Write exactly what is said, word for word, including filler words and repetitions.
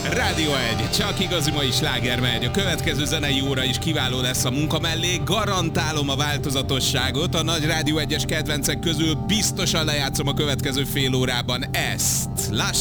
Rádió egy, csak igazi mai sláger megy. A következő zenei óra is kiváló lesz a munka mellé. Garantálom a változatosságot. A nagy Rádió egyes kedvencek közül biztosan lejátszom a következő fél órában ezt. Láss